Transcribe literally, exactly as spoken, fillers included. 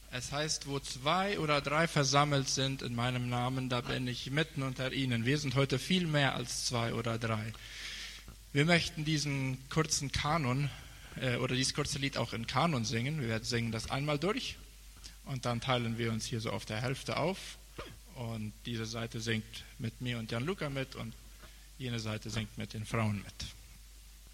Es heißt, wo zwei oder drei versammelt sind in meinem Namen, da bin ich mitten unter ihnen. Wir sind heute viel mehr als zwei oder drei. Wir möchten diesen kurzen Kanon äh, oder dieses kurze Lied auch in Kanon singen. Wir werden singen das einmal durch und dann teilen wir uns hier so auf der Hälfte auf. Und diese Seite singt mit mir und Gianluca mit und jene Seite singt mit den Frauen mit.